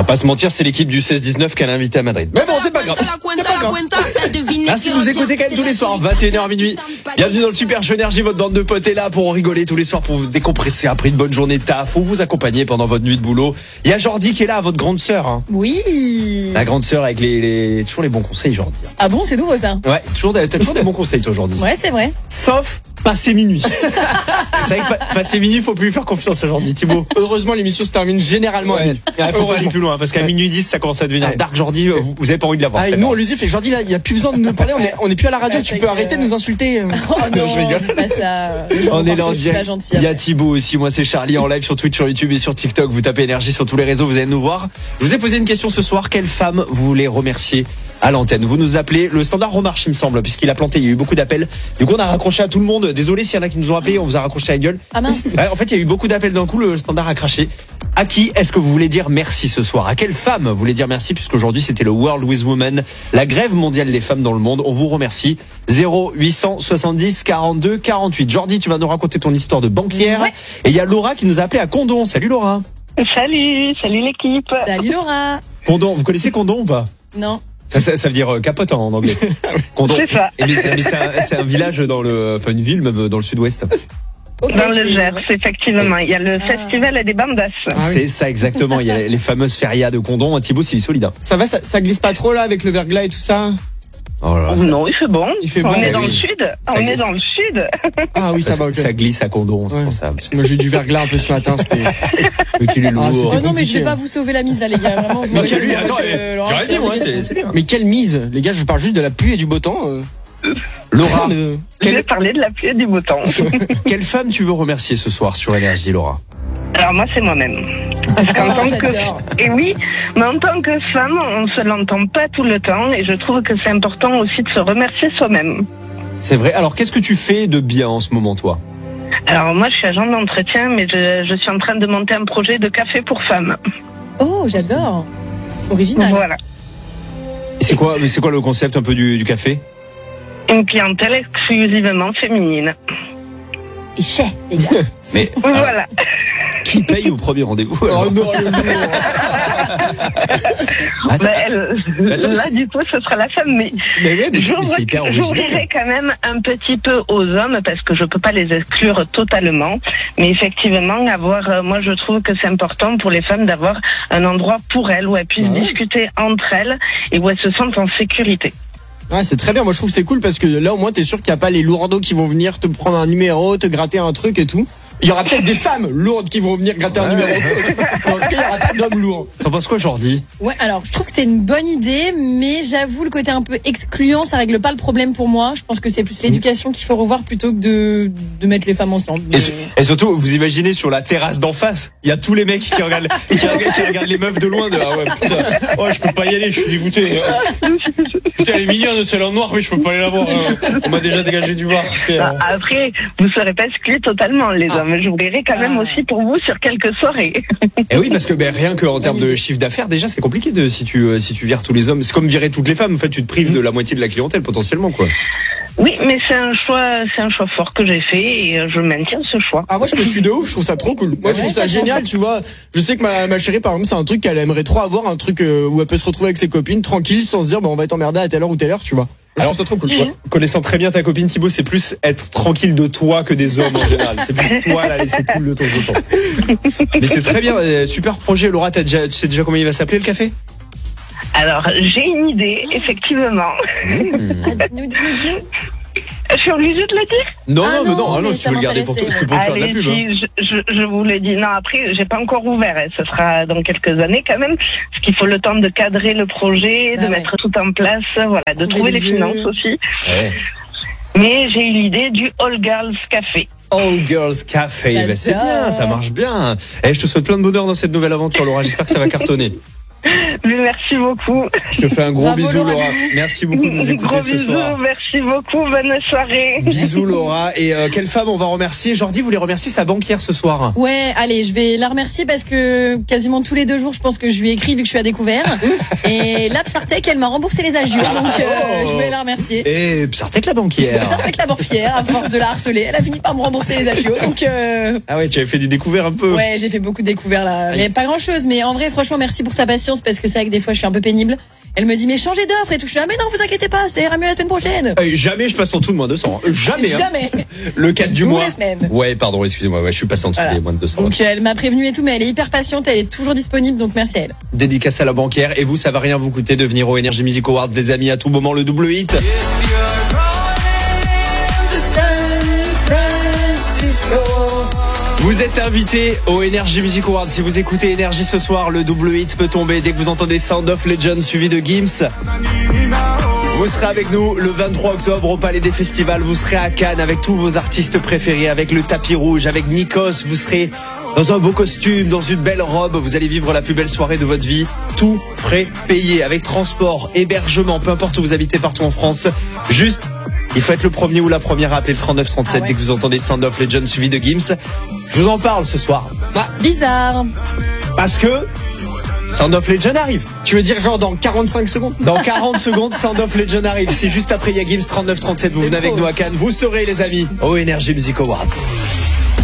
va pas se mentir, c'est l'équipe du 16-19 qu'elle a invité à Madrid. Mais bon, c'est pas grave. Merci de nous écouter quand même tous les soirs, 21h minuit. Bienvenue dans le Super Show Énergie, votre bande de potes est là pour rigoler tous les soirs, pour vous décompresser après une bonne journée de taf, ou vous accompagner pendant votre nuit de boulot. Il y a Jordi qui est là, votre grande sœur. Hein. Oui. La grande sœur avec toujours les bons conseils, Jordi. Ah bon, c'est nouveau ça? Ouais, t'as toujours des bons conseils, toi, Jordi. Ouais, c'est vrai. Sauf passer minuit. C'est vrai que passer minuit, faut plus lui faire confiance à Jordi, Thibaut. Heureusement, l'émission se termine généralement à minuit. Il faut pas aller plus loin, parce qu'à minuit 10, ça commence à devenir dark. Jordi, vous avez pas envie de l'avoir. Nous, on lui dit, fait Jordi, là, il y a plus besoin de nous parler, on est plus à la radio, tu peux arrêter de nous insulter. Oh non, je rigole. C'est pas ça. On est là en direct. Il y a Thibaut aussi, moi c'est Charlie en live sur Twitch, sur YouTube et sur TikTok. Vous tapez Énergie sur tous les réseaux, vous allez nous voir. Je vous ai posé une question ce soir, quelle femme vous voulez remercier à l'antenne? Vous nous appelez, le standard remarche il me semble, puisqu'il a planté, il y a eu beaucoup d'appels. Du coup on a raccroché à tout le monde, désolé s'il y en a qui nous ont appelé, on vous a raccroché la gueule. Ah mince. Ouais, en fait il y a eu beaucoup d'appels d'un coup, le standard a craché. À qui est-ce que vous voulez dire merci ce soir? À quelle femme vous voulez dire merci, puisqu'aujourd'hui c'était le World with Women, la grève mondiale des femmes dans le monde. On vous remercie. 0870 42 48. Jordi, tu vas nous raconter ton histoire de banquière. Ouais. Et il y a Laura qui nous a appelé à Condon. Salut Laura. Salut l'équipe. Salut Laura. Condon, vous connaissez Condon ou pas? Non. Ça veut dire capote en anglais. Condon. C'est ça. Mais c'est un village une ville même dans le sud-ouest. Okay, Dans le Gers, effectivement. Il y a le festival des bandas. C'est ça exactement. Il y a les fameuses férias de Condon. Thibaut, c'est solide. Ça va, ça glisse pas trop là avec le verglas et tout ça? Oh là là, Non, il fait bon. On est dans le sud. Ça glisse. Ah oui, ça va, ok. Ça glisse à Condon, c'est pour ça. Moi j'ai eu du verglas un peu ce matin, c'était. Mais qu'il est lourd. Oh non, mais je vais pas vous sauver la mise là, les gars. Vraiment, vous j'ai rien dit, moi, c'est bien. Mais quelle mise? Les gars, je parle juste de la pluie et du beau temps. Laura, Je vais parler de la pluie et du beau temps. quelle femme tu veux remercier ce soir sur Énergie, Laura? Alors moi, c'est moi-même. Parce qu'en tant j'adore. que... Et oui, mais en tant que femme, on se l'entend pas tout le temps. Et je trouve que c'est important aussi de se remercier soi-même. C'est vrai. Alors, qu'est-ce que tu fais de bien en ce moment, toi? Alors moi, je suis agent d'entretien, mais je suis en train de monter un projet de café pour femmes. Oh, j'adore. Original. Voilà. C'est quoi le concept un peu du café? Une clientèle exclusivement féminine. Et chais, les gars. Mais Voilà. qui paye au premier rendez-vous? Oh non, Là, du coup, ce sera la femme. Mais c'est hyper original. j'ouvrirai quand même un petit peu aux hommes parce que je peux pas les exclure totalement. Mais effectivement, moi, je trouve que c'est important pour les femmes d'avoir un endroit pour elles où elles puissent discuter entre elles et où elles se sentent en sécurité. Ouais, c'est très bien. Moi, je trouve que c'est cool parce que là, au moins, t'es sûr qu'il n'y a pas les lourdeaux qui vont venir te prendre un numéro, te gratter un truc et tout. Il y aura peut-être des femmes lourdes qui vont venir gratter un numéro. En tout cas, il n'y aura pas d'hommes lourds. T'en penses quoi, Jordi? Ouais, alors, je trouve que c'est une bonne idée, mais j'avoue, le côté un peu excluant, ça règle pas le problème pour moi. Je pense que c'est plus l'éducation qu'il faut revoir plutôt que de mettre les femmes ensemble. Mais... Et surtout, vous imaginez sur la terrasse d'en face, il y a tous les mecs qui regardent, qui regardent les meufs de loin. Ah ouais, putain. Oh, je peux pas y aller, je suis dégoûté. Putain, elle est mignonne, celle en noir, mais je peux pas aller la voir. On m'a déjà dégagé du bar. Après, vous serez pas exclus totalement, les hommes. Je voudrais quand même aussi pour vous sur quelques soirées. Et oui, parce que rien qu'en termes de chiffre d'affaires, déjà, c'est compliqué si tu vires tous les hommes. C'est comme virer toutes les femmes. En fait, tu te prives de la moitié de la clientèle potentiellement, quoi. Oui, mais c'est un choix fort que j'ai fait et je maintiens ce choix. Ah, moi, je te suis de ouf, je trouve ça trop cool. Moi, je trouve ça génial, tu vois. Je sais que ma chérie, par exemple, c'est un truc qu'elle aimerait trop avoir, un truc où elle peut se retrouver avec ses copines, tranquille, sans se dire, on va être emmerdé à telle heure ou telle heure, tu vois. Je trouve ça trop cool. Connaissant très bien ta copine Thibaut, c'est plus être tranquille de toi que des hommes en général. C'est plus toi là, c'est cool de temps en temps. Mais c'est très bien, super projet. Laura, tu sais déjà comment il va s'appeler le café? Alors, j'ai une idée, effectivement. Nous. Je suis obligée de le dire? Non, si tu veux le garder pour toi, tu peux faire de la pub. Je vous l'ai dit. Non, après, j'ai pas encore ouvert. Ce sera dans quelques années quand même. Parce qu'il faut le temps de cadrer le projet, de mettre tout en place, voilà, de trouver les finances aussi. Ouais. Mais j'ai eu l'idée du All Girls Café. All Girls Café, c'est bien, ça marche bien. Et je te souhaite plein de bonheur dans cette nouvelle aventure, Laura. J'espère que ça va cartonner. Merci beaucoup. Je te fais un gros Bravo, bisou, Laura. Laura. Merci beaucoup de nous écouter Gros ce bisous, soir. merci beaucoup, bonne soirée. Bisous, Laura. Et quelle femme on va remercier? Jordi voulait remercier sa banquière ce soir. Ouais, allez, je vais la remercier parce que quasiment tous les 2 jours, je pense que je lui ai écrit vu que je suis à découvert. Et là, Psartec, elle m'a remboursé les agios, donc je vais la remercier. Et Psartek la banquière. Psartek la banquière, à force de la harceler, elle a fini par me rembourser les agios, donc Ah ouais, tu avais fait du découvert un peu. ouais, j'ai fait beaucoup de découvertes là. Mais pas grand chose, mais en vrai, franchement, merci pour sa patience parce que c'est vrai que des fois, je suis un peu pénible. Elle me dit, mais changez d'offre et tout. Je suis là, mais non, vous inquiétez pas, ça ira mieux la semaine prochaine. Jamais je passe en dessous de moins de 200. Jamais. Hein. Jamais. Le 4 du Tous mois. les semaines. Ouais, pardon, excusez-moi. Ouais, je suis passé en dessous Voilà. des moins de 200. Donc elle m'a prévenue et tout, mais elle est hyper patiente, elle est toujours disponible, donc merci à elle. Dédicace à la banquière. Et vous, ça va rien vous coûter de venir au Energy Music Awards, des amis, à tout moment, le double hit. Vous êtes invité au Energy Music Awards. Si vous écoutez Energy ce soir, le double hit peut tomber dès que vous entendez Sound of Legend suivi de Gims. Vous serez avec nous le 23 octobre au Palais des Festivals. Vous serez à Cannes avec tous vos artistes préférés, avec le tapis rouge, avec Nikos. Vous serez dans un beau costume, dans une belle robe. Vous allez vivre la plus belle soirée de votre vie. Tout frais payé, avec transport, hébergement, peu importe où vous habitez partout en France. Juste, il faut être le premier ou la première à appeler le 3937 Ah ouais. dès que vous entendez Sound of Legend suivi de Gims. Je vous en parle ce soir. Bizarre. Parce que Sound of Legend arrive. Tu veux dire genre dans 45 secondes? Dans 40 secondes, Sound of Legend arrive. C'est juste après, il y a Gims 3937. Vous venez avec nous à Cannes. Vous serez, les amis, au Energy Music Awards.